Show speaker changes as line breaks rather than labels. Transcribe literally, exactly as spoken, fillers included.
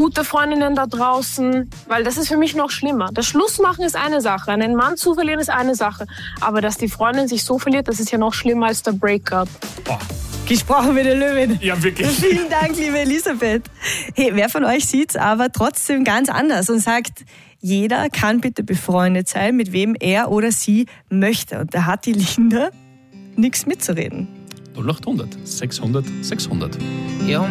gute Freundinnen da draußen, weil das ist für mich noch schlimmer. Das Schlussmachen ist eine Sache, einen Mann zu verlieren ist eine Sache, aber dass die Freundin sich so verliert, das ist ja noch schlimmer als der Breakup.
Boah.
Gesprochen wie eine Löwin.
Ja, wirklich.
Vielen Dank, liebe Elisabeth. Hey, wer von euch sieht's aber trotzdem ganz anders und sagt, jeder kann bitte befreundet sein, mit wem er oder sie möchte. Und da hat die Linda nichts mitzureden.
null acht hundert sechshundert sechshundert.
Ja.